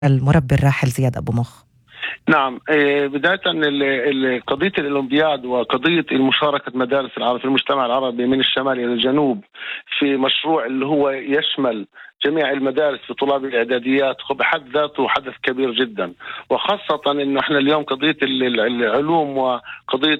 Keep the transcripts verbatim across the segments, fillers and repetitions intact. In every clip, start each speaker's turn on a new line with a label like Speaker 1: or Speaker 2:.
Speaker 1: المربي الراحل زياد أبو مخ.
Speaker 2: نعم، بداية قضية الأولمبياد وقضية المشاركة مدارس العرب في المجتمع العربي من الشمال إلى الجنوب في مشروع اللي هو يشمل جميع المدارس في طلاب الإعداديات هو بحد ذاته حدث كبير جدا، وخاصة إنه إحنا اليوم قضية العلوم وقضية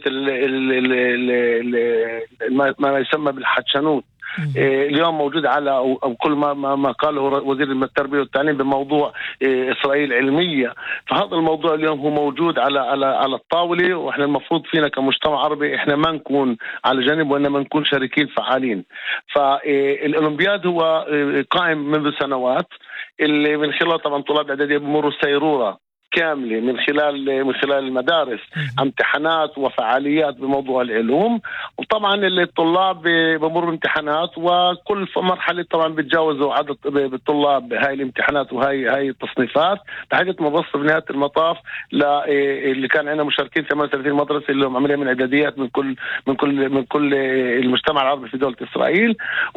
Speaker 2: ما يسمى بالحدشنوت اليوم موجود على أو كل ما ما قاله وزير التربية والتعليم بموضوع إسرائيل علمية، فهذا الموضوع اليوم هو موجود على على على الطاولة، وإحنا المفروض فينا كمجتمع عربي إحنا ما نكون على جانب وإنما نكون شريكين فعالين. فالأولمبياد هو قائم منذ سنوات اللي من خلال طبعا طلاب الإعدادية بمروا سيرورة كاملة من خلال من خلال المدارس، امتحانات وفعاليات بموضوع العلوم، وطبعا الطلاب بمروا امتحانات وكل مرحلة طبعا بتجاوزوا عدد بالطلاب هاي الامتحانات وهاي هاي التصنيفات لحد ما بوصل في نهاية المطاف اللي كان عندنا مشاركين ثمانية وثلاثين مدرسة اللي هم عملية من إعداديات من كل من كل من كل المجتمع العربي في دولة إسرائيل.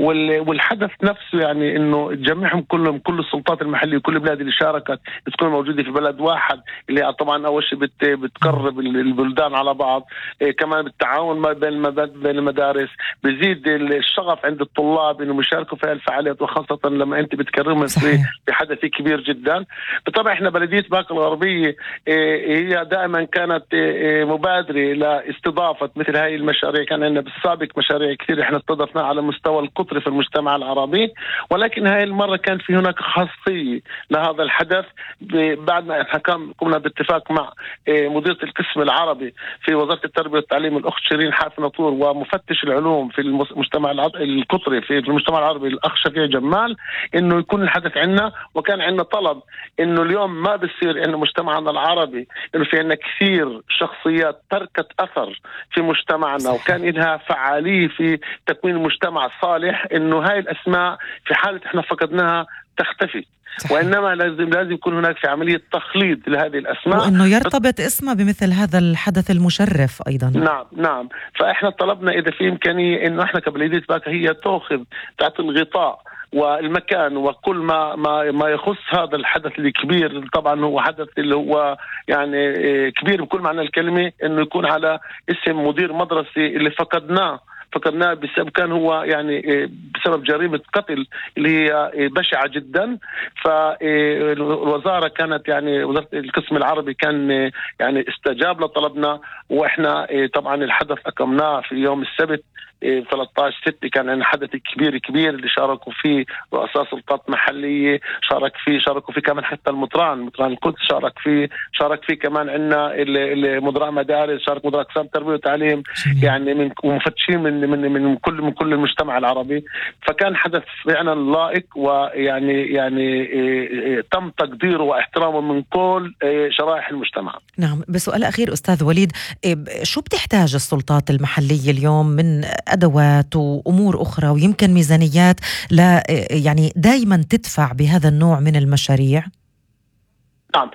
Speaker 2: والحدث نفسه يعني إنه تجمعهم كلهم كل السلطات المحلية وكل البلاد اللي شاركت تكون موجودة في بلد واحد اللي طبعا أول شيء بت بتقرب البلدان على بعض، إيه كمان بالتعاون ما بين بين المدارس بيزيد الشغف عند الطلاب إنه يشاركوا في الفعاليات، وخاصة لما أنت بتكرمهم في بحدث كبير جدا. بالطبع إحنا بلدية باقة الغربية إيه هي دائما كانت إيه مبادرة لاستضافة مثل هاي المشاريع، كان عندنا بالسابق مشاريع كثير إحنا استضفناها على مستوى القطري في المجتمع العربي، ولكن هاي المرة كان في هناك خاصية لهذا الحدث بعد ما إحنا قمنا باتفاق مع مديرة القسم العربي في وزارة التربية والتعليم الأخت شيرين حافظ نطور ومفتش العلوم في المجتمع القطري في المجتمع العربي الأخ شفيع جمال إنه يكون الحدث عنا. وكان عندنا طلب إنه اليوم ما بصير إنه مجتمعنا العربي إنه في عندنا كثير شخصيات تركت أثر في مجتمعنا وكان لها فعالية في تكوين مجتمع صالح، إنه هاي الأسماء في حالة إحنا فقدناها تختفي، وإنما لازم لازم يكون هناك في عملية تخليد لهذه الأسماء
Speaker 1: وإنه يرتبط اسمه بمثل هذا الحدث المشرف أيضا.
Speaker 2: نعم نعم فإحنا طلبنا إذا في إمكانية إنه إحنا كبلدية باقة هي تأخذ تحت الغطاء والمكان وكل ما ما ما يخص هذا الحدث الكبير. طبعا هو حدث اللي هو يعني كبير بكل معنى الكلمة، إنه يكون على اسم مدير مدرسة اللي فقدناه فقدناه بسبب كان هو يعني بسبب جريمة قتل اللي هي بشعة جدا. فالوزارة كانت يعني وزارة القسم العربي كان يعني استجاب لطلبنا، وإحنا طبعا الحدث أقمناه في يوم السبت ثلاثة عشر ستة، كان عندنا حدث كبير كبير اللي شاركوا فيه رؤساء سلطات محلية، شارك فيه شاركوا فيه كمان حتى المطران مطران القدس شارك فيه شارك فيه كمان عندنا مدراء مدارس، شارك مدراء أقسام تربية وتعليم يعني من مفتشين من من من كل من كل المجتمع العربي. فكان حدث فعلا لائق ويعني يعني تم تقديره واحترامه من كل شرائح المجتمع.
Speaker 1: نعم، بسؤال أخير أستاذ وليد، شو بتحتاج السلطات المحلية اليوم من أدوات وأمور أخرى ويمكن ميزانيات لا يعني دايما تدفع بهذا النوع من المشاريع؟
Speaker 2: نعم،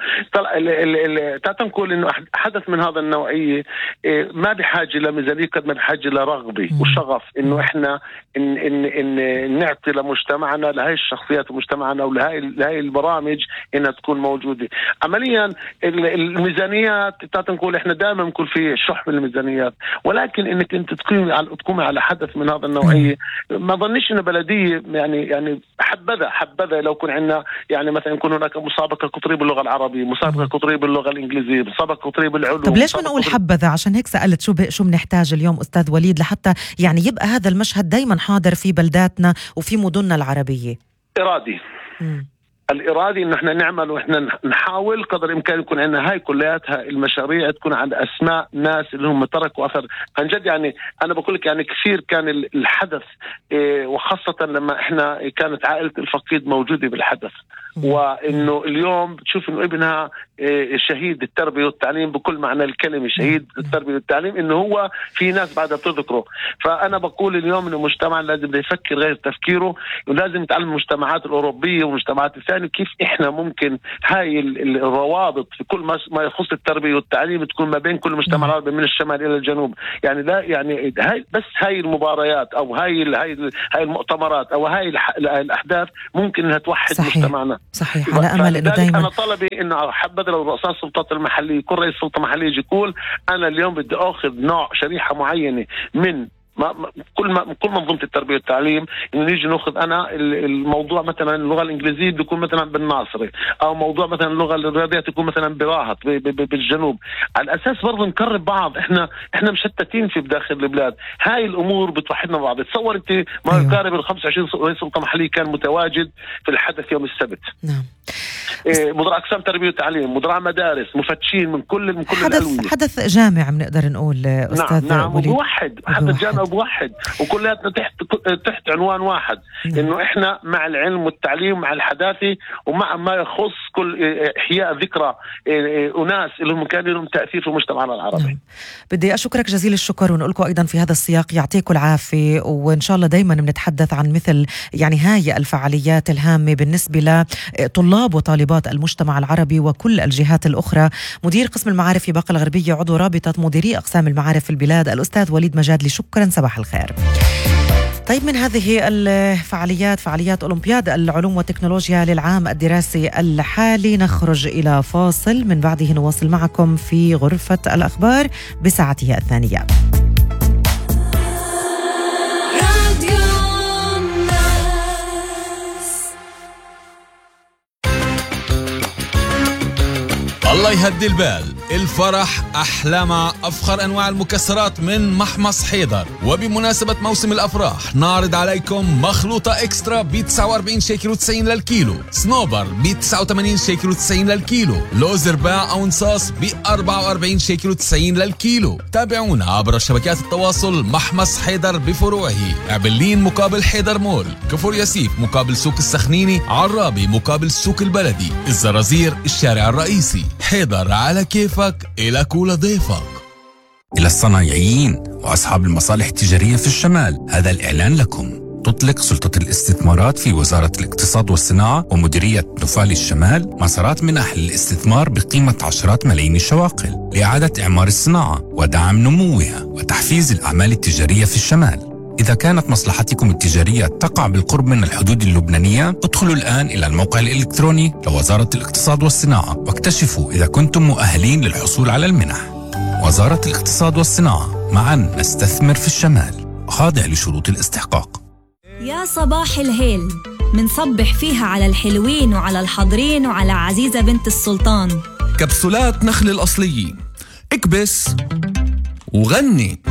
Speaker 2: تعال نقول إنه حدث من هذا النوعية ما بحاجة لميزانية قد ما بحاجة لرغبة وشغف إنه إحنا إن إن إن نعطي لمجتمعنا لهاي الشخصيات ومجتمعنا ولهاي لهاي البرامج إنها تكون موجودة. عمليا الميزانيات تعال نقول إحنا دائما نقول في شح من الميزانيات، ولكن إنك أنت تقوم على تقوم على حدث من هذا النوعية ما ظنيش إن بلدية يعني يعني حبذا حبذا لو كنا عندنا يعني مثلا يكون هناك مسابقة قطرية باللغة العربي، مسابقة قطرية باللغة الإنجليزية، مسابقة قطرية بالعلوم.
Speaker 1: طب ليش بنقول حبذا؟ عشان هيك سألت شو شو بنحتاج اليوم أستاذ وليد لحتى يعني يبقى هذا المشهد دايما حاضر في بلداتنا وفي مدننا العربية.
Speaker 2: إرادي م. الإرادي إن إحنا نعمل وإحنا نحاول قدر الإمكان يكون عندنا هاي كلياتها المشاريع تكون عند أسماء ناس اللي هم تركوا أثر عن جد. يعني أنا بقول لك يعني كثير كان الحدث إيه، وخاصة لما إحنا كانت عائلة الفقيد موجودة بالحدث، وإنه اليوم بتشوف إنه ابنها إيه شهيد التربية والتعليم بكل معنى الكلمة، شهيد التربية والتعليم، إنه هو في ناس بعدها بتذكره. فأنا بقول اليوم إنه المجتمع لازم يفكر غير تفكيره، ولازم يتعلم المجتمعات الأوروبية والمجتمعات الثانية كيف إحنا ممكن هاي الروابط في كل ما يخص التربية والتعليم تكون ما بين كل مجتمع عربي من الشمال إلى الجنوب. يعني لا يعني هاي بس هاي المباريات أو هاي هاي هاي المؤتمرات أو هاي الأحداث ممكن أنها توحد
Speaker 1: صحيح.
Speaker 2: مجتمعنا.
Speaker 1: صحيح، على امل انه دائما.
Speaker 2: انا طلبي انه حبذا لو رؤساء السلطات المحليه يكون رئيس سلطه محليه يجي يقول انا اليوم بدي اخذ نوع شريحه معينه من ما كل ما كل منظومه التربيه والتعليم، انه نيجي ناخذ انا الموضوع مثلا اللغه الانجليزيه بيكون مثلا بالناصري، او موضوع مثلا اللغه الرياضيه تكون مثلا براهط بالجنوب، على اساس برضه نقرب بعض. احنا احنا مشتتين في بداخل البلاد، هاي الامور بتوحدنا بعض. تصور انت ما يقارب ال خمسة وعشرين رئيس سلطه محليه كان متواجد في الحدث يوم السبت.
Speaker 1: نعم.
Speaker 2: مدراء اقسام تربيه وتعليم، مدراء مدارس، مفتشين من كل من كل
Speaker 1: حدث
Speaker 2: الالويه.
Speaker 1: حدث جامع بنقدر نقول استاذ.
Speaker 2: نعم نعم وبوحد، حدث جامع وبوحد، وكلياتنا تحت تحت عنوان واحد. نعم. انه احنا مع العلم والتعليم، مع الحداثه، ومع ما يخص كل احياء ذكرى اناس اللي كان لهم تاثير في مجتمعنا العربي.
Speaker 1: نعم. بدي اشكرك جزيل الشكر، ونقول لكم ايضا في هذا السياق يعطيكم العافيه، وان شاء الله دائما بنتحدث عن مثل يعني هاي الفعاليات الهامه بالنسبه لطلاب وطالبات المجتمع العربي وكل الجهات الاخرى. مدير قسم المعارف في باقة الغربيه، عضو رابطه مديري اقسام المعارف في البلاد، الاستاذ وليد مجادلي، شكرا، صباح الخير. طيب، من هذه الفعاليات، فعاليات أولمبياد العلوم والتكنولوجيا للعام الدراسي الحالي، نخرج إلى فاصل، من بعده نواصل معكم في غرفة الأخبار بساعتها الثانية.
Speaker 3: الله يهدي البال، الفرح أحلى مع أفخر أنواع المكسرات من محمص حيدر. وبمناسبة موسم الأفراح نعرض عليكم مخلوطة إكسترا ب تسعة وأربعين شيكل وتسعين للكيلو، سنوبر ب تسعة وثمانين شيكل وتسعين للكيلو، لوز رباع أو نصاص ب أربعة وأربعين شيكل وتسعين للكيلو. تابعونا عبر شبكات التواصل محمص حيدر بفروعه، عبلين مقابل حيدر مول، كفر ياسيف مقابل سوق السخنيني، عرابي مقابل السوق البلدي، الزرازير الشارع الرئيسي. حيدر على كيفك، إلى كل ضيفك.
Speaker 4: إلى الصنايعيين وأصحاب المصالح التجارية في الشمال، هذا الإعلان لكم. تطلق سلطة الاستثمارات في وزارة الاقتصاد والصناعة ومديرية نفال الشمال مسارات منح للاستثمار بقيمة عشرات ملايين الشواقل لإعادة إعمار الصناعة ودعم نموها وتحفيز الأعمال التجارية في الشمال. إذا كانت مصلحتكم التجارية تقع بالقرب من الحدود اللبنانية، ادخلوا الآن إلى الموقع الإلكتروني لوزارة الاقتصاد والصناعة واكتشفوا إذا كنتم مؤهلين للحصول على المنح. وزارة الاقتصاد والصناعة، معا نستثمر في الشمال، خاضع لشروط الاستحقاق.
Speaker 5: يا صباح الهيل، منصبح فيها على الحلوين وعلى الحاضرين وعلى عزيزة بنت السلطان.
Speaker 6: كبسولات نخل الأصلية، اكبس وغني.